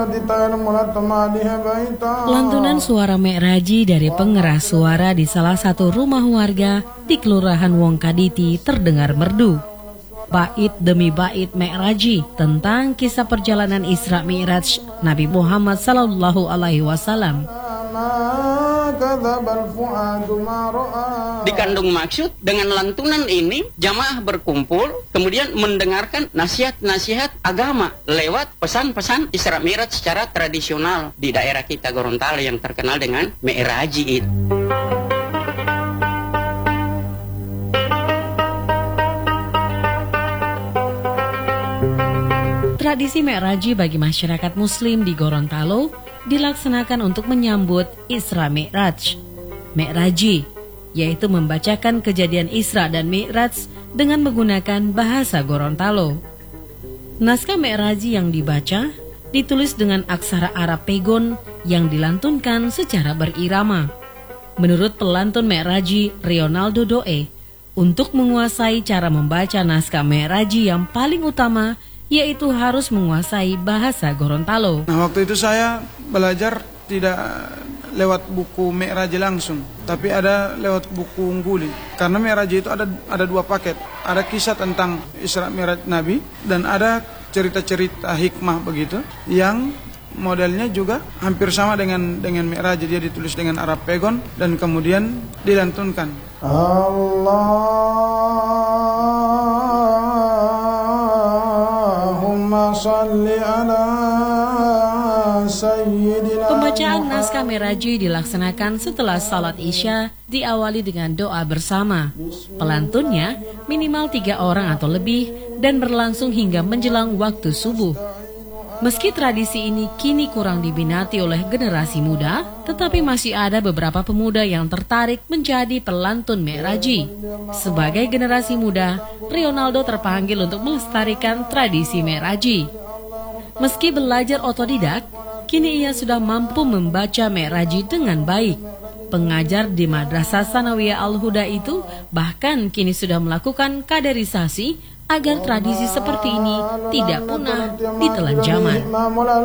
Lantunan suara Mi'raji dari pengeras suara di salah satu rumah warga di Kelurahan Wongkaditi terdengar merdu. Bait demi bait Mi'raji tentang kisah perjalanan Isra Mi'raj Nabi Muhammad sallallahu alaihi wasallam. Dikandung maksud dengan lantunan ini jamaah berkumpul kemudian mendengarkan nasihat-nasihat agama lewat pesan-pesan Isra Mi'raj secara tradisional di daerah kita Gorontalo yang terkenal dengan Mi'raji itu. Tradisi Mi'raji bagi masyarakat muslim di Gorontalo dilaksanakan untuk menyambut Isra Mi'raj. Mi'raji yaitu membacakan kejadian Isra dan Mi'raj dengan menggunakan bahasa Gorontalo. Naskah Mi'raji yang dibaca ditulis dengan aksara Arab Pegon yang dilantunkan secara berirama. Menurut pelantun Mi'raji Rionaldo Doe, untuk menguasai cara membaca naskah Mi'raji yang paling utama yaitu harus menguasai bahasa Gorontalo. Nah, waktu itu saya belajar tidak lewat buku Mi'raji langsung, tapi ada lewat buku Ungguli. Karena Mi'raji itu ada dua paket. Ada kisah tentang Isra Mi'raj Nabi dan ada cerita-cerita hikmah begitu yang modelnya juga hampir sama dengan Mi'raji. Dia ditulis dengan Arab Pegon dan kemudian dilantunkan. Pembacaan naskah Mi'raji dilaksanakan setelah salat Isya, diawali dengan doa bersama. Pelantunnya minimal 3 orang atau lebih dan berlangsung hingga menjelang waktu subuh. Meski tradisi ini kini kurang diminati oleh generasi muda, tetapi masih ada beberapa pemuda yang tertarik menjadi pelantun Mi'raji. Sebagai generasi muda, Rionaldo terpanggil untuk melestarikan tradisi Mi'raji. Meski belajar otodidak, kini ia sudah mampu membaca Mi'raji dengan baik. Pengajar di Madrasah Sanawiyah Al-Huda itu bahkan kini sudah melakukan kaderisasi agar tradisi seperti ini tidak punah ditelan zaman.